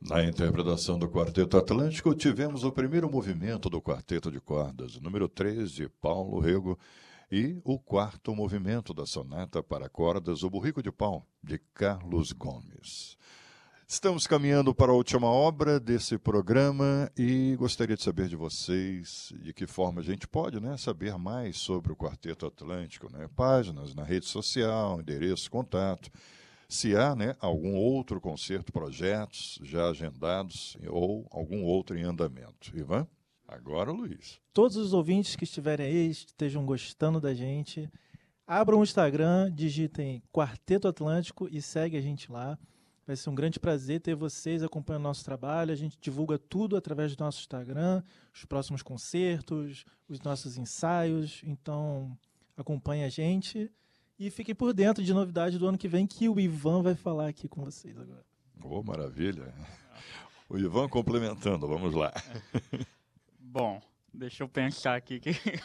Na interpretação do Quarteto Atlântico, tivemos o primeiro movimento do Quarteto de Cordas, número 3, de Paulo Rego, e o quarto movimento da Sonata para Cordas, O Burrico de Pau, de Carlos Gomes. Estamos caminhando para a última obra desse programa e gostaria de saber de vocês de que forma a gente pode, saber mais sobre o Quarteto Atlântico. Páginas na rede social, endereço, contato. Se há algum outro concerto, projetos já agendados ou algum outro em andamento. Ivan? Agora, Luiz. Todos os ouvintes que estiverem aí, estejam gostando da gente, abram o Instagram, digitem Quarteto Atlântico e segue a gente lá. Vai ser um grande prazer ter vocês acompanhando o nosso trabalho. A gente divulga tudo através do nosso Instagram, os próximos concertos, os nossos ensaios. Então, acompanhe a gente e fiquem por dentro de novidades do ano que vem, que o Ivan vai falar aqui com vocês agora. Oh, maravilha. O Ivan complementando, vamos lá. Bom, deixa eu pensar aqui.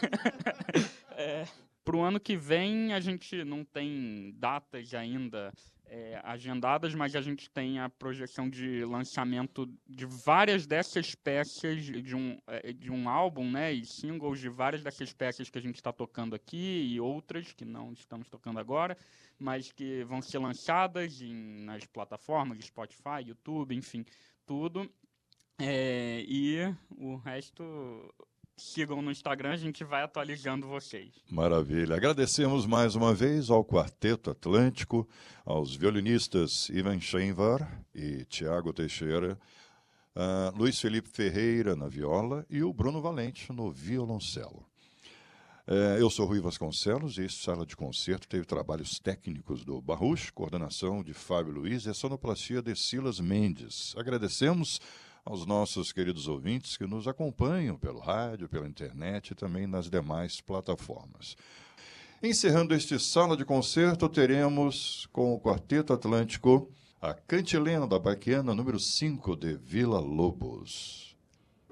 Para o ano que vem, a gente não tem datas ainda agendadas, mas a gente tem a projeção de lançamento de várias dessas peças de um álbum, e singles de várias dessas peças que a gente está tocando aqui e outras que não estamos tocando agora, mas que vão ser lançadas nas plataformas, Spotify, YouTube, enfim, tudo. E o resto, sigam no Instagram, a gente vai atualizando vocês. Maravilha. Agradecemos mais uma vez ao Quarteto Atlântico, aos violinistas Ivan Schenvar e Tiago Teixeira, Luiz Felipe Ferreira na viola e o Bruno Valente no violoncelo. Eu sou Rui Vasconcelos e esse Sala de Concerto teve trabalhos técnicos do Barruch, coordenação de Fábio Luiz e a sonoplastia de Silas Mendes. Agradecemos aos nossos queridos ouvintes que nos acompanham pelo rádio, pela internet e também nas demais plataformas. Encerrando este Sala de Concerto, teremos com o Quarteto Atlântico a Cantilena da Baquiana número 5 de Vila Lobos.